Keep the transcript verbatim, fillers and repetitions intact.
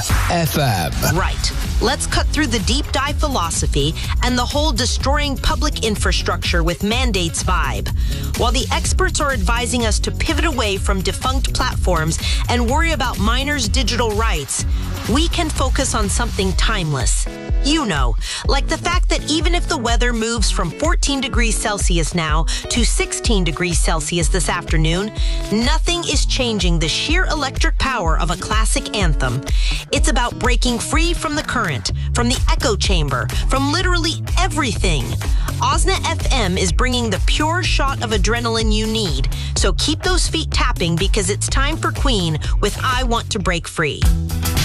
F M. Right. Let's cut through the deep dive philosophy and the whole destroying public infrastructure with mandates vibe. While the experts are advising us to pivot away from defunct platforms and worry about minors' digital rights, we can focus on something timeless. You know, like the fact that even if the weather moves from fourteen degrees Celsius now to sixteen degrees Celsius this afternoon, nothing is changing the sheer electric power of a classic anthem. It's about breaking free from the current, from the echo chamber, from literally everything. Osna F M is bringing the pure shot of adrenaline you need. So keep those feet tapping because it's time for Queen with I Want to Break Free.